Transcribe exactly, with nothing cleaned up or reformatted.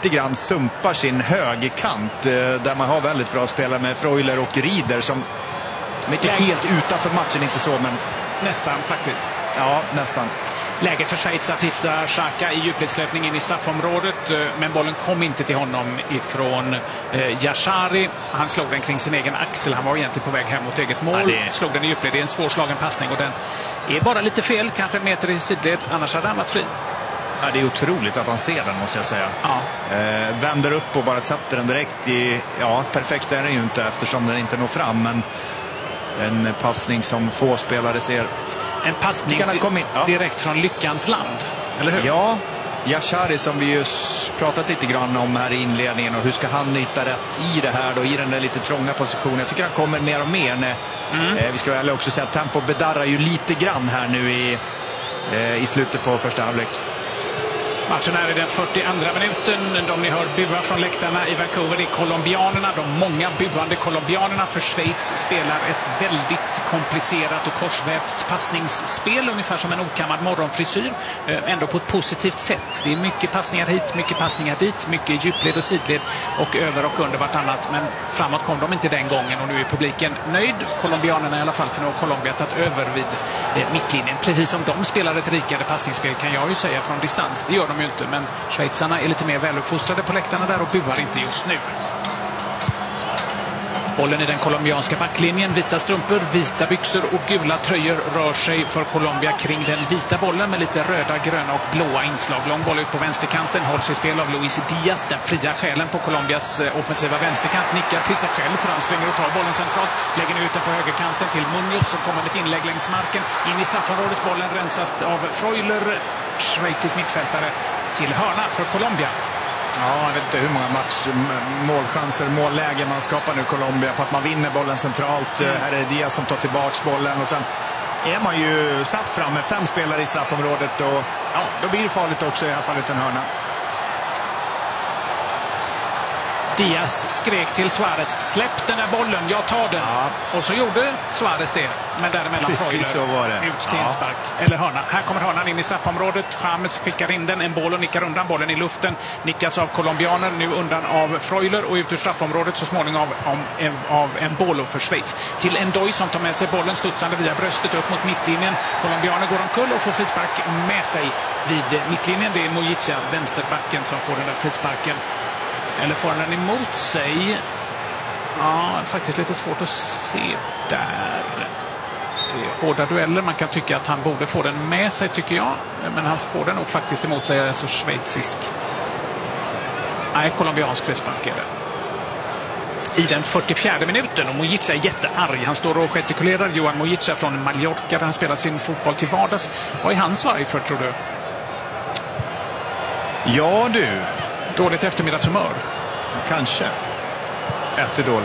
lite grann sumpar sin högerkant där man har väldigt bra spelare med Freuler och Rieder som inte helt utanför matchen, inte så, men nästan faktiskt. Ja, nästan. Läge för Schweiz att hitta Xhaka i djupledslöpning in i straffområdet, men bollen kom inte till honom ifrån eh, Yashari. Han slog den kring sin egen axel. Han var egentligen på väg hem mot eget mål. Ja, det... Slog den i djupled. Det är en svårslagen passning och den är bara lite fel, kanske en meter i sidled. Annars hade han varit fri. Ja, det är otroligt att han ser den, måste jag säga. Ja. Eh, vänder upp och bara sätter den direkt i... Ja, perfekt är den ju inte eftersom den inte når fram, men en passning som få spelare ser. En passning ja. direkt från lyckans land, eller hur? Ja, Yashari som vi ju pratat lite grann om här i inledningen, och hur ska han hitta rätt i det här då, i den där lite trånga positionen. Jag tycker han kommer mer och mer. När, mm. eh, vi ska väl också säga att tempo bedarrar ju lite grann här nu i, eh, i slutet på första halvlek. Matchen är i den fyrtioandra minuten. De ni hör bua från läktarna i Vancouver är colombianerna. De många buande colombianerna, för Schweiz spelar ett väldigt komplicerat och korsvävt passningsspel, ungefär som en okammad morgonfrisyr, ändå på ett positivt sätt. Det är mycket passningar hit, mycket passningar dit, mycket djupled och sidled och över och under vartannat, men framåt kom de inte den gången, och nu är publiken nöjd. Colombianerna i alla fall, för nu har Colombia tagit över vid mittlinjen. Precis som de spelar ett rikare passningsspel, kan jag ju säga från distans. Det gör de ju inte, men schweizarna är lite mer väluppfostrade på läktarna där och buar inte just nu. Bollen i den colombianska backlinjen. Vita strumpor, vita byxor och gula tröjor rör sig för Colombia kring den vita bollen med lite röda, gröna och blåa inslag. Lång boll ut på vänsterkanten, hålls i spel av Luis Diaz, den fria själen på Colombias offensiva vänsterkant. Nickar till sig själv, för han springer och tar bollen centralt. Lägger nu ut den på högerkanten till Munoz, som kommer med ett inlägg längs marken. In i straffområdet, bollen rensas av Freuler, schweizisk mittfältare, till hörna för Colombia. Ja, jag vet inte hur många match, målchanser, mållägen man skapar nu Colombia på att man vinner bollen centralt. Mm. Här är det Diaz som tar tillbaks bollen, och sen är man ju snabbt fram med fem spelare i straffområdet, och ja, då blir det farligt också, i alla fall en hörna. Diaz skrek till Suarez, släpp den där bollen, jag tar den. Ja. Och så gjorde Suarez det, men däremellan Freuler ut till ja. inspark, eller hörna. Här kommer hörnan in i straffområdet. James skickar in den, en boll och nickar undan bollen i luften. Nickas av colombianer, nu undan av Freuler, och ut ur straffområdet så småningom av, om, av en boll för Schweiz. Till Endoy som tar med sig bollen studsande via bröstet upp mot mittlinjen. Colombianer går omkull och får frispark med sig vid mittlinjen. Det är Mojica, vänsterbacken, som får den där frisparken. Eller får den emot sig? Ja, faktiskt lite svårt att se där. Det är hårda dueller. Man kan tycka att han borde få den med sig, tycker jag. Men han får den nog faktiskt emot sig. Alltså schweizisk. Nej, colombiansk frispark är det. I den fyrtiofjärde minuten, och Mojica är jättearg. Han står och gestikulerar. Johan Mojica från Mallorca, där han spelar sin fotboll till vardags. Vad är hans varg för, tror du? Ja, du. Dåligt eftermiddagshumör. Kanske. Jättedåligt.